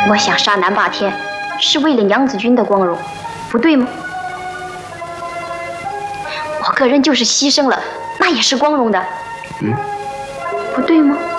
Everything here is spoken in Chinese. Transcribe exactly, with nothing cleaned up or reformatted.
我想杀南霸天，是为了娘子军的光荣，不对吗？我个人就是牺牲了，那也是光荣的， 嗯， 不对吗？